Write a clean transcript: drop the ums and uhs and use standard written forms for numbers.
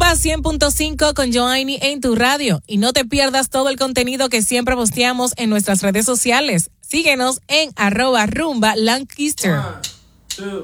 Rumba 100.5 con Joanny en tu radio. Y no te pierdas todo el contenido que siempre posteamos en nuestras redes sociales. Síguenos en @rumba Lancaster. 1, 2,